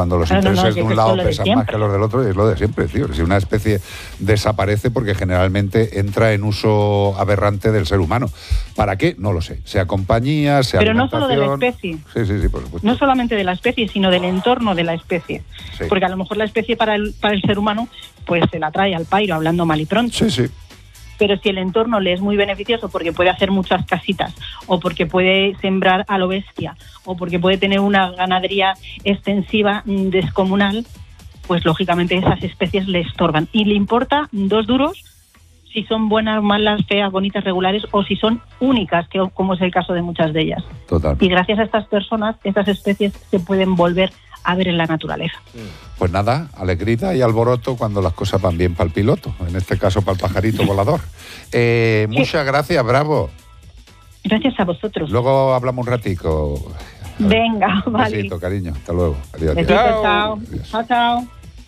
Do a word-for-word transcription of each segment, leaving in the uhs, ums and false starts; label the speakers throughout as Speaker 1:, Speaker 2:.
Speaker 1: cuando los
Speaker 2: no,
Speaker 1: intereses
Speaker 2: no, no,
Speaker 1: de un
Speaker 2: es
Speaker 1: lado
Speaker 2: lo de
Speaker 1: pesan
Speaker 2: siempre.
Speaker 1: más que los del otro, es lo de siempre, tío. Si una especie desaparece porque generalmente entra en uso aberrante del ser humano. ¿Para qué? No lo sé. Sea compañía, sea
Speaker 2: Pero no
Speaker 1: alimentación.
Speaker 2: solo de la especie.
Speaker 1: Sí, sí, sí, por supuesto.
Speaker 2: No solamente de la especie, sino del entorno de la especie.
Speaker 1: Sí.
Speaker 2: Porque a lo mejor la especie para el, para el ser humano pues se la trae al pairo, hablando mal y pronto.
Speaker 1: Sí, sí.
Speaker 2: Pero si el entorno le es muy beneficioso porque puede hacer muchas casitas, o porque puede sembrar a lo bestia, o porque puede tener una ganadería extensiva mm, descomunal, pues lógicamente esas especies le estorban. Y le importa dos duros si son buenas, malas, feas, bonitas, regulares, o si son únicas, que, como es el caso de muchas de ellas.
Speaker 1: Total.
Speaker 2: Y gracias a estas personas, estas especies se pueden volver a ver en la naturaleza.
Speaker 1: Pues nada, alegrita y alboroto cuando las cosas van bien para el piloto, en este caso para el pajarito volador. Eh,
Speaker 2: Sí.
Speaker 1: Muchas gracias, Bravo.
Speaker 2: Gracias a vosotros.
Speaker 1: Luego hablamos un ratico.
Speaker 2: Venga,
Speaker 1: Un
Speaker 2: vale.
Speaker 1: besito, cariño. Hasta luego. Adiós.
Speaker 2: Besitos,
Speaker 1: adiós.
Speaker 2: chao.
Speaker 1: Adiós.
Speaker 2: Chao, chao.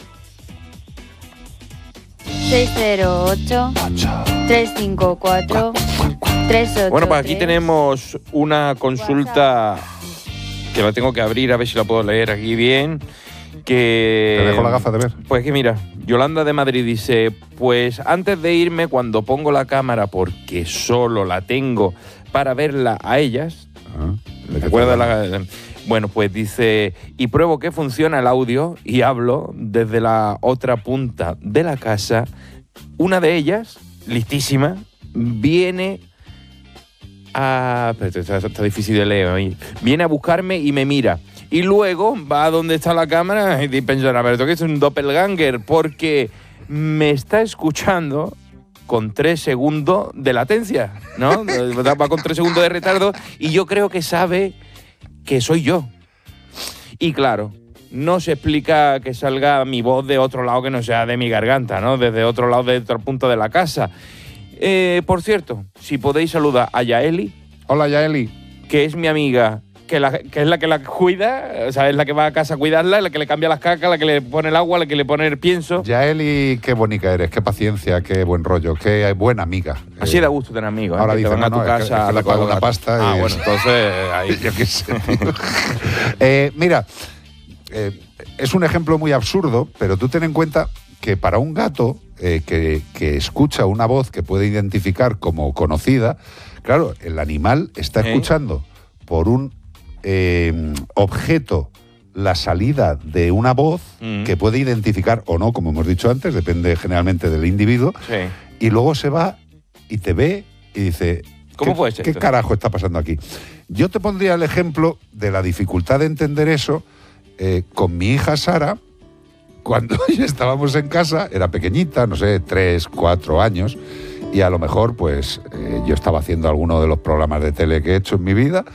Speaker 3: seis cero ocho, tres cinco cuatro, tres ocho.
Speaker 4: Bueno, pues aquí tenemos una consulta que la tengo que abrir, a ver si la puedo leer aquí bien. Que,
Speaker 1: Te dejo la gafa de ver.
Speaker 4: Pues que mira, Yolanda de Madrid dice, pues antes de irme, cuando pongo la cámara, porque solo la tengo para verla a ellas,
Speaker 1: Ah, ¿de
Speaker 4: ¿te
Speaker 1: qué
Speaker 4: acuerdas?
Speaker 1: te
Speaker 4: La, bueno, pues dice, y pruebo que funciona el audio y hablo desde la otra punta de la casa. Una de ellas, listísima, viene a... Espérate, está, está difícil de leer ahí. Viene a buscarme y me mira. Y luego va a donde está la cámara y piensa, a ver, esto que es un doppelganger, porque me está escuchando con tres segundos de latencia, ¿no? Va con tres segundos de retardo y yo creo que sabe que soy yo. Y claro, no se explica que salga mi voz de otro lado que no sea de mi garganta, ¿no? Desde otro lado, de otro punto de la casa. Eh, por cierto, si podéis saludar a Yaeli.
Speaker 1: Hola, Yaeli.
Speaker 4: Que es mi amiga, que, la, que es la que la cuida, o sea, es la que va a casa a cuidarla, la que le cambia las cacas, la que le pone el agua, la que le pone el pienso.
Speaker 1: Yaeli, qué bonita eres, qué paciencia, qué buen rollo, qué buena amiga.
Speaker 4: Así
Speaker 1: Eh,
Speaker 4: da gusto tener amigos.
Speaker 1: ahora
Speaker 4: ¿eh? Que
Speaker 1: dicen,
Speaker 4: te van
Speaker 1: no,
Speaker 4: a tu
Speaker 1: no, es que-
Speaker 4: casa.
Speaker 1: es que le
Speaker 4: a
Speaker 1: pago
Speaker 4: la-
Speaker 1: una pasta
Speaker 4: Ah,
Speaker 1: y-
Speaker 4: bueno, entonces ahí.
Speaker 1: Yo qué sé, tío. Eh, mira, eh, es un ejemplo muy absurdo, pero tú ten en cuenta que para un gato eh, que, que escucha una voz que puede identificar como conocida, claro, el animal está
Speaker 4: ¿Eh?
Speaker 1: escuchando por un eh, objeto la salida de una voz
Speaker 4: Mm.
Speaker 1: que puede identificar o no, como hemos dicho antes, depende generalmente del individuo,
Speaker 4: Sí.
Speaker 1: y luego se va y te ve y dice,
Speaker 4: ¿Cómo
Speaker 1: ¿qué,
Speaker 4: puede ser
Speaker 1: ¿qué
Speaker 4: esto?
Speaker 1: carajo está pasando aquí? Yo te pondría el ejemplo de la dificultad de entender eso eh, con mi hija Sara, cuando ya estábamos en casa, era pequeñita, no sé, tres, cuatro años, y a lo mejor pues eh, yo estaba haciendo alguno de los programas de tele que he hecho en mi vida,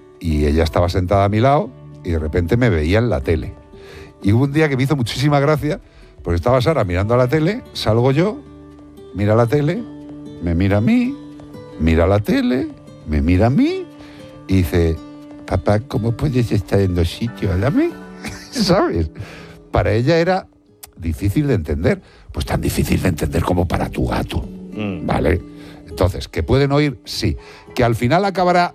Speaker 1: y ella estaba sentada a mi lado, y de repente me veía en la tele. Y hubo un día que me hizo muchísima gracia, porque estaba Sara mirando a la tele, salgo yo, mira la tele, me mira a mí, mira la tele, me mira a mí, y dice, papá, ¿cómo puedes estar en dos sitios? Háblame, ¿sabes? Para ella era difícil de entender, pues tan difícil de entender como para tu gato,
Speaker 4: Mm.
Speaker 1: ¿vale? Entonces, ¿que pueden oír? Sí. ¿Que al final acabará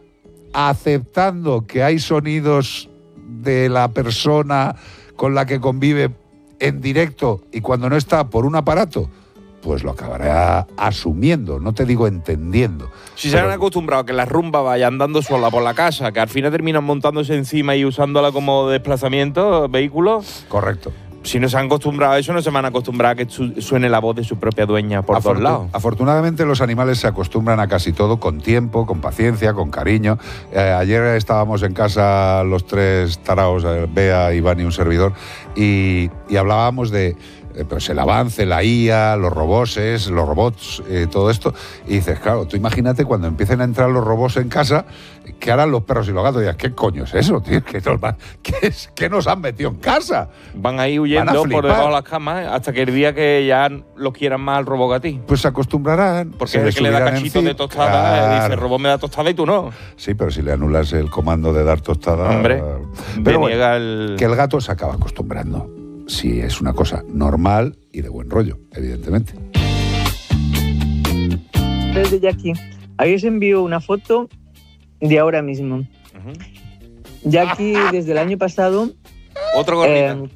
Speaker 1: aceptando que hay sonidos de la persona con la que convive en directo y cuando no está por un aparato? Pues lo acabará asumiendo, no te digo entendiendo.
Speaker 4: Si se
Speaker 1: Pero-
Speaker 4: han acostumbrado a que la rumba vaya andando sola por la casa, que al final terminan montándose encima y usándola como desplazamiento, vehículo,
Speaker 1: Correcto.
Speaker 4: si no se han acostumbrado a eso, no se van a acostumbrar a que su- suene la voz de su propia dueña por todos
Speaker 1: Afortu-
Speaker 4: lados.
Speaker 1: Afortunadamente los animales se acostumbran a casi todo con tiempo, con paciencia, con cariño. Eh, ayer estábamos en casa los tres taraos, eh, Bea, Iván y un servidor, y, y hablábamos de eh, pues el avance, la I A, los roboses, los robots, eh, todo esto. Y dices, claro, tú imagínate cuando empiecen a entrar los robots en casa, ¿qué harán los perros y los gatos? Y dices, ¿qué coño es eso, tío? ¿Qué nos, va- qué es- qué nos han metido en casa?
Speaker 4: Van a ir
Speaker 1: Van a
Speaker 4: huyendo por
Speaker 1: flipar.
Speaker 4: debajo de las camas hasta que el día que ya los quieran más al robot a ti.
Speaker 1: Pues se acostumbrarán.
Speaker 4: Porque
Speaker 1: se
Speaker 4: es el
Speaker 1: les
Speaker 4: que le da
Speaker 1: subirán
Speaker 4: cachito
Speaker 1: encima.
Speaker 4: de tostada, eh, dice,
Speaker 1: Claro.
Speaker 4: robot me da tostada y tú no.
Speaker 1: Sí, pero si le anulas el comando de dar tostada...
Speaker 4: Hombre,
Speaker 1: pero
Speaker 4: me
Speaker 1: bueno,
Speaker 4: niega el...
Speaker 1: que el gato se acaba acostumbrando. Si es una cosa normal y de buen rollo, evidentemente.
Speaker 5: Desde Jackie. Ahí os envío una foto de ahora mismo.
Speaker 4: Ujú.
Speaker 5: Jackie, desde el año pasado,
Speaker 4: Otro gorrito.
Speaker 5: eh,